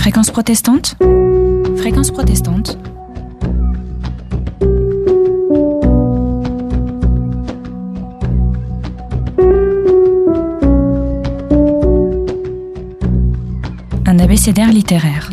Fréquence protestante. Fréquence protestante. Un abécédaire littéraire.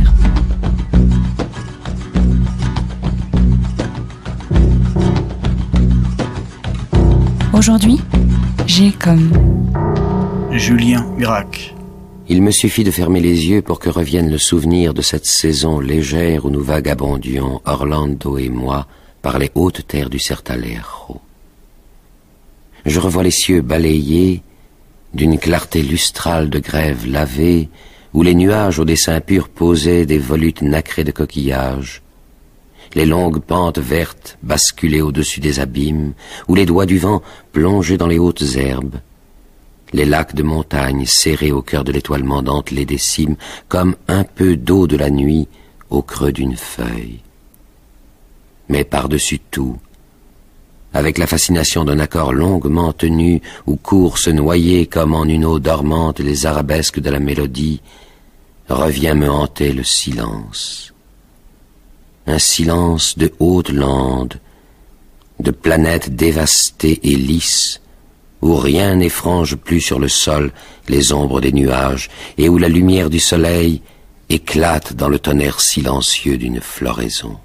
Aujourd'hui, j'ai comme Julien Gracq. Il me suffit de fermer les yeux pour que revienne le souvenir de cette saison légère où nous vagabondions, Orlando et moi, par les hautes terres du Sertalero. Je revois les cieux balayés d'une clarté lustrale de grève lavée, où les nuages au dessin pur posaient des volutes nacrées de coquillages, les longues pentes vertes basculées au-dessus des abîmes, où les doigts du vent plongeaient dans les hautes herbes, les lacs de montagne serrés au cœur de l'étoile dentelée des cimes, comme un peu d'eau de la nuit au creux d'une feuille. Mais par-dessus tout, avec la fascination d'un accord longuement tenu, où courent se noyer comme en une eau dormante les arabesques de la mélodie, revient me hanter le silence. Un silence de haute lande, de planètes dévastées et lisses, où rien n'effrange plus sur le sol les ombres des nuages, et où la lumière du soleil éclate dans le tonnerre silencieux d'une floraison.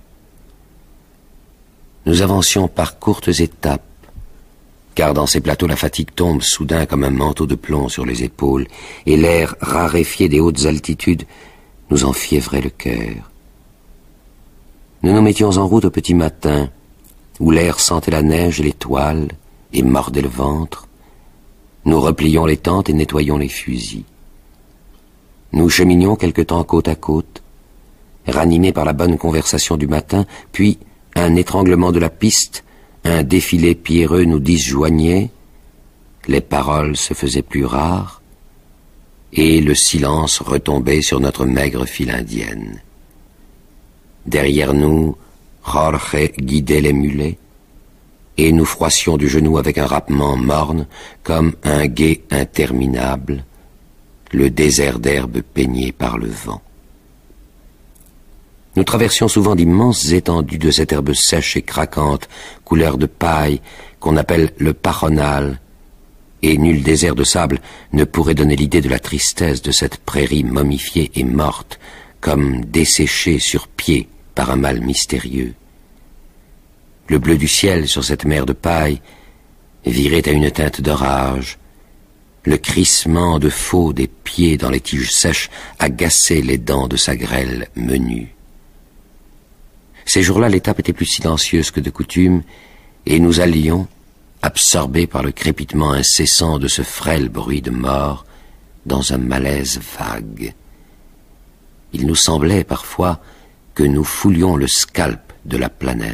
Nous avancions par courtes étapes, car dans ces plateaux la fatigue tombe soudain comme un manteau de plomb sur les épaules, et l'air raréfié des hautes altitudes nous enfiévrait le cœur. Nous nous mettions en route au petit matin, où l'air sentait la neige et les toiles, et mordait le ventre. Nous replions les tentes et nettoyions les fusils. Nous cheminions quelque temps côte à côte, ranimés par la bonne conversation du matin, puis un étranglement de la piste, un défilé pierreux nous disjoignait, les paroles se faisaient plus rares, et le silence retombait sur notre maigre file indienne. Derrière nous, Jorge guidait les mulets, et nous froissions du genou avec un râpement morne, comme un gué interminable, le désert d'herbes peigné par le vent. Nous traversions souvent d'immenses étendues de cette herbe sèche et craquante, couleur de paille, qu'on appelle le pajonal, et nul désert de sable ne pourrait donner l'idée de la tristesse de cette prairie momifiée et morte, comme desséchée sur pied par un mal mystérieux. Le bleu du ciel sur cette mer de paille virait à une teinte d'orage. Le crissement de faux des pieds dans les tiges sèches agaçait les dents de sa grêle menue. Ces jours-là, l'étape était plus silencieuse que de coutume, et nous allions, absorbés par le crépitement incessant de ce frêle bruit de mort, dans un malaise vague. Il nous semblait parfois que nous foulions le scalp de la planète.